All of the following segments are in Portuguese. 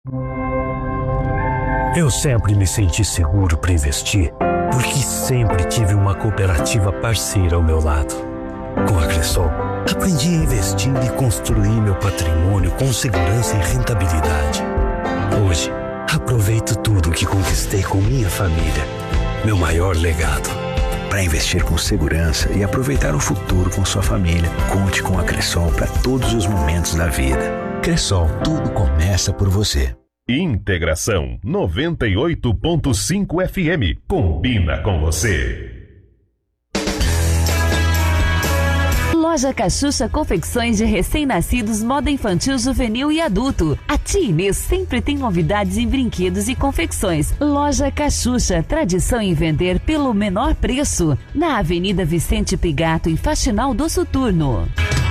Eu sempre me senti seguro para investir, porque sempre tive uma cooperativa parceira ao meu lado. Com a Cressol, aprendi a investir e construir meu patrimônio com segurança e rentabilidade. Hoje, aproveito tudo que conquistei com minha família. Meu maior legado. Para investir com segurança e aproveitar o futuro com sua família, conte com a Cressol para todos os momentos da vida. Cressol, tudo começa por você. Integração 98.5 FM. Combina com você. Loja Cachucha Confecções de Recém-Nascidos, moda infantil, juvenil e adulto. A Tia Inês sempre tem novidades em brinquedos e confecções. Loja Cachucha, tradição em vender pelo menor preço. Na Avenida Vicente Pigato, em Faxinal do Soturno.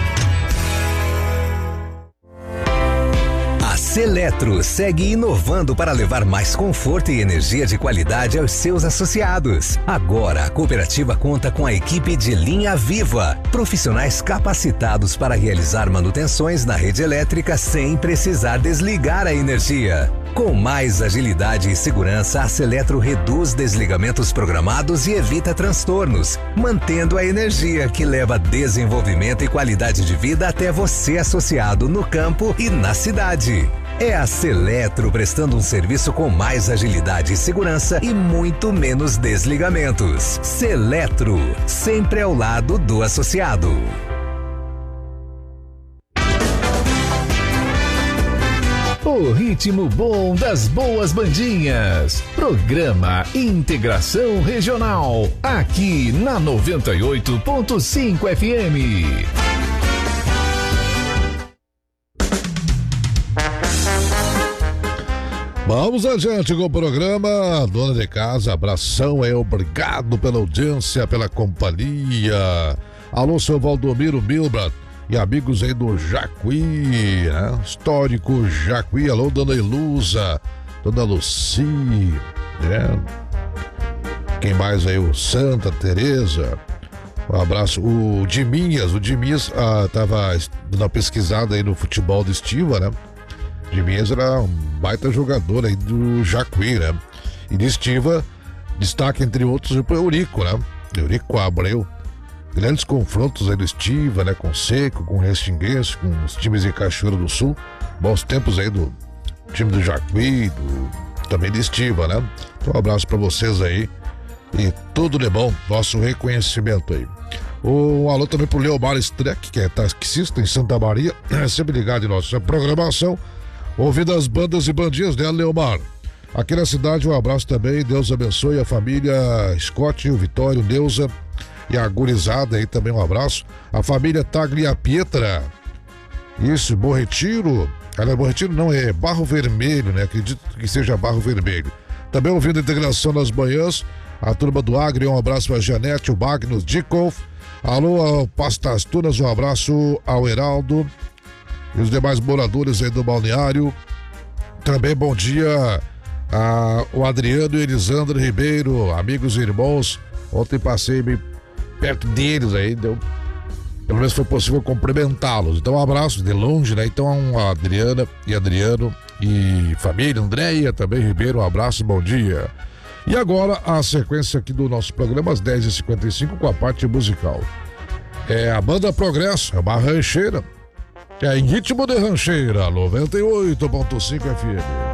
Seletro segue inovando para levar mais conforto e energia de qualidade aos seus associados. Agora, a cooperativa conta com a equipe de linha viva, profissionais capacitados para realizar manutenções na rede elétrica sem precisar desligar a energia. Com mais agilidade e segurança, a Seletro reduz desligamentos programados e evita transtornos, mantendo a energia que leva desenvolvimento e qualidade de vida até você, associado, no campo e na cidade. É a Seletro prestando um serviço com mais agilidade e segurança e muito menos desligamentos. Seletro, sempre ao lado do associado. O ritmo bom das boas bandinhas. Programa Integração Regional, aqui na 98.5 FM. Vamos adiante com o programa. Dona de casa, abração, obrigado pela audiência, pela companhia. Alô, seu Valdomiro Milbrat e amigos aí do Jacuí, né? Histórico Jacuí. Alô, Dona Ilusa, Dona Luci, né? Quem mais aí? O Santa Teresa. Um abraço. O Diminhas tava dando uma pesquisada aí no futebol do Estiva, né? Diminhas era um baita jogador aí do Jacuí, né? E de Estiva, destaque entre outros o Eurico, né? Eurico Abreu. Grandes confrontos aí do Estiva, né? Com Seco, com Restinguense, com os times de Cachoeira do Sul. Bons tempos aí do time do Jacuí, também de Estiva, né? Então um abraço pra vocês aí. E tudo de bom, nosso reconhecimento aí. Um alô também pro Leomar Streck, que é taxista em Santa Maria, sempre ligado em nossa programação, ouvindo as bandas e bandinhas dela, Leomar. Aqui na cidade, um abraço também, Deus abençoe a família Scott, o Vitório, Neuza e a gurizada aí também, um abraço. A família Tagliapietra, isso, Bom Retiro, Bom Retiro não, é Barro Vermelho, né? Acredito que seja Barro Vermelho. Também ouvindo a Integração nas manhãs, a turma do Agri, um abraço para a Janete, o Magnus Dikov. Alô, ao Pastas Tunas, um abraço ao Heraldo e os demais moradores aí do balneário. Também bom dia ao Adriano e Elisandro Ribeiro, amigos e irmãos. Ontem passei bem perto deles aí, pelo menos foi possível cumprimentá-los. Então um abraço de longe, né? Então a Adriana e Adriano e família, Andréia também Ribeiro, um abraço, bom dia. E agora a sequência aqui do nosso programa às 10h55 com a parte musical. É a banda Progresso, é uma rancheira. É em ritmo de rancheira, 98.5 FM.